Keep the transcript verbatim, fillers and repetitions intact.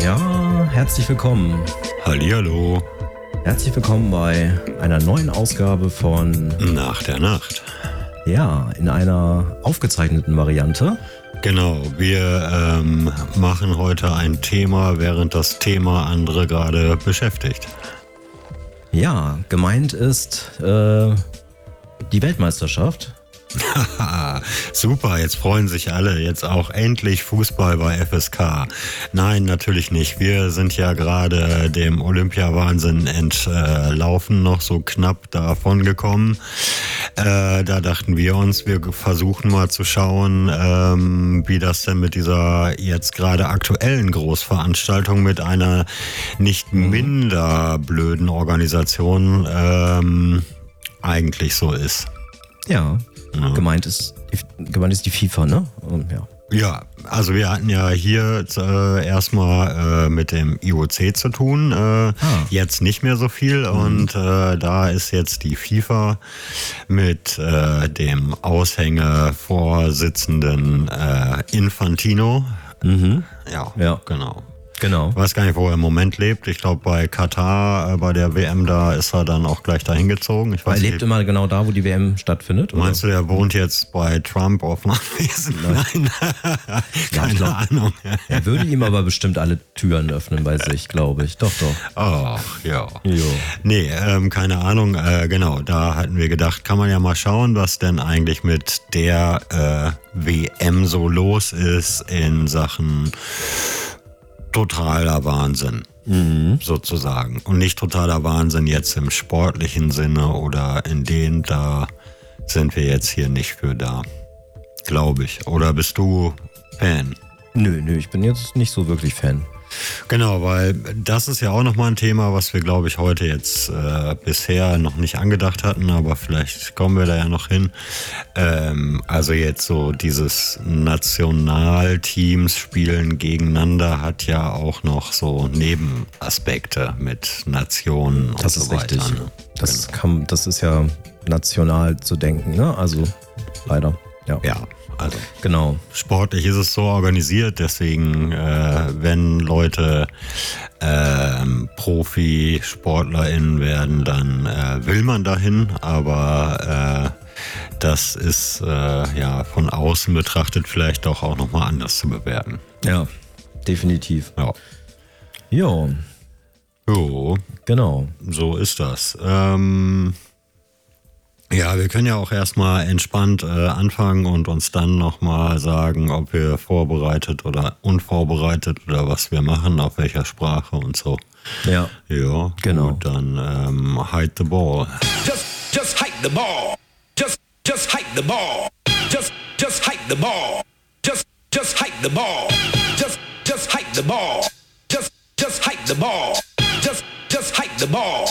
Ja, herzlich willkommen. Hallihallo. Herzlich willkommen bei einer neuen Ausgabe von Nach der Nacht. Ja, in einer aufgezeichneten Variante. Genau, wir ähm, machen heute ein Thema, während das Thema andere gerade beschäftigt. Ja, gemeint ist äh, die Weltmeisterschaft. Super, jetzt freuen sich alle. Jetzt auch endlich Fußball bei F S K. Nein, natürlich nicht. Wir sind ja gerade dem Olympia-Wahnsinn entlaufen, noch so knapp davon gekommen. Äh, da dachten wir uns, wir versuchen mal zu schauen, ähm, wie das denn mit dieser jetzt gerade aktuellen Großveranstaltung mit einer nicht minder blöden Organisation ähm, eigentlich so ist. Ja. Ja. Gemeint ist, gemeint ist die FIFA, ne? Ja. Ja, also wir hatten ja hier äh, erstmal äh, mit dem I O C zu tun, äh, ah. jetzt nicht mehr so viel mhm. und äh, da ist jetzt die FIFA mit äh, dem Aushängevorsitzenden äh, Infantino. Mhm. Ja, ja, genau. Genau. Ich weiß gar nicht, wo er im Moment lebt. Ich glaube, bei Katar, äh, bei der W M, da ist er dann auch gleich dahin gezogen. Ich weiß er lebt nicht. immer genau da, wo die W M stattfindet? Meinst oder? du, der wohnt jetzt bei Trump auf dem Anwesen? Nein. Keine ja, glaub, Ahnung. Er würde ihm aber bestimmt alle Türen öffnen bei sich, glaube ich. Doch, doch. Ach, ja. Jo. Nee, ähm, keine Ahnung. Äh, genau, da hatten wir gedacht, kann man ja mal schauen, was denn eigentlich mit der äh, W M so los ist in Sachen totaler Wahnsinn, mhm. sozusagen. Und nicht totaler Wahnsinn jetzt im sportlichen Sinne oder in den, da sind wir jetzt hier nicht für da, glaube ich. Oder bist du Fan? Nö, nö, ich bin jetzt nicht so wirklich Fan. Genau, weil das ist ja auch nochmal ein Thema, was wir, glaube ich, heute jetzt äh, bisher noch nicht angedacht hatten, aber vielleicht kommen wir da ja noch hin. Ähm, also jetzt so dieses Nationalteams spielen gegeneinander hat ja auch noch so Nebenaspekte mit Nationen und das so ist weiter. Richtig. Ne? Das, genau. kann, das ist ja national zu denken, ne? Also leider. Ja. Ja. Also genau. Sportlich ist es so organisiert, deswegen, äh, wenn Leute äh, Profi-SportlerInnen werden, dann äh, will man dahin, aber äh, das ist äh, ja von außen betrachtet vielleicht doch auch nochmal anders zu bewerten. Ja, definitiv. Ja. Jo. Jo. Genau. So ist das. Ähm... Ja, wir können ja auch erstmal entspannt äh, anfangen und uns dann nochmal sagen, ob wir vorbereitet oder unvorbereitet oder was wir machen, auf welcher Sprache und so. Ja. Ja, genau. Gut, dann ähm, hide the ball. Just, just hide the ball. Just, just hide the ball. Just, just hide the ball. Just, just hide the ball. Just, just hide the ball. Just, just hide the ball. Just, just hide the ball.